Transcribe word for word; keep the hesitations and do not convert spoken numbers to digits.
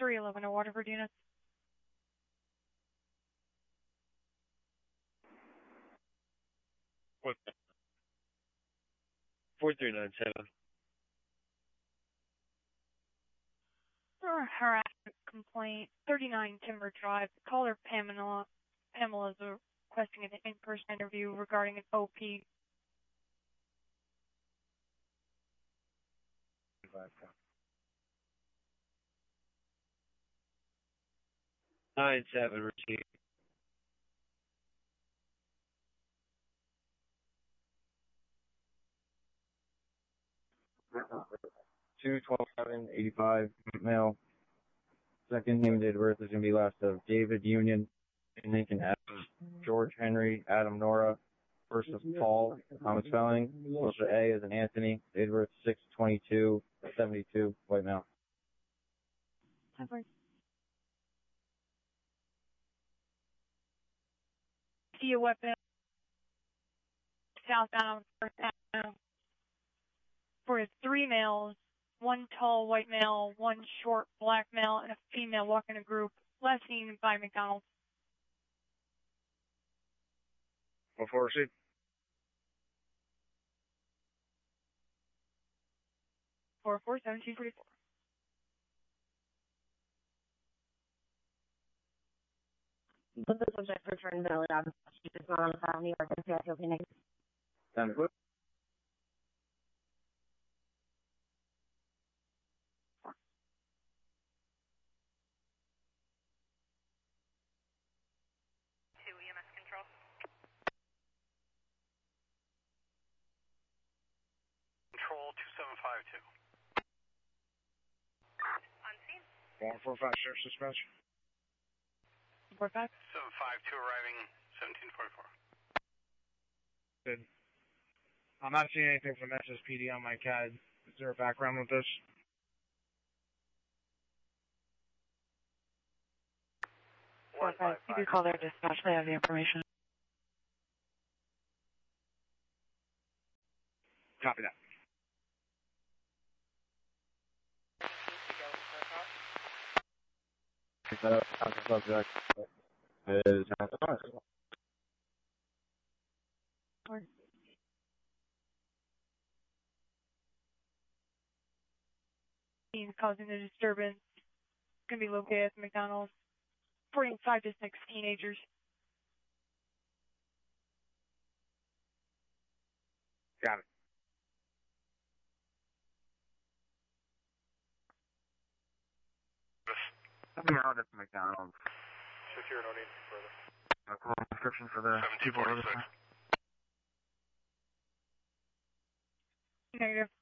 three eleven at Waterford units. What? four three nine seven. Harassment complaint, thirty-nine Timber Drive. Caller Pamela. Pamela is requesting an in-person interview regarding an O P. Nine seven routine. Two twelve seven eighty five male. Second name date of birth is gonna be last of David Union, Lincoln Adams, George Henry, Adam Nora. First of Paul, common spelling. Most of A is an Anthony. Date of birth six twenty two seventy two. White male. See a weapon southbound First Avenue for three males, one tall white male, one short black male, and a female walking a group, last seen by McDonald's. What for receipt? four four seventeen forty-four. But the subject returned valid Adams. She is not on the file. New York and Seattle Phoenix. Ten foot. Two E M S control. Control two seven five two. On scene. One four five sheriff's dispatch. Four five. seven five two arriving seventeen forty-four. Good. I'm not seeing anything from S S P D on my C A D. Is there a background with this? Four five. You can call their dispatch. They have the information. Copy that. Uh, subject is causing the disturbance. It's going to be located at the McDonald's. Reporting five to six teenagers. Got it. Something out at the McDonald's. Secure, no need further. A call description for the seventeen forty-six. Negative.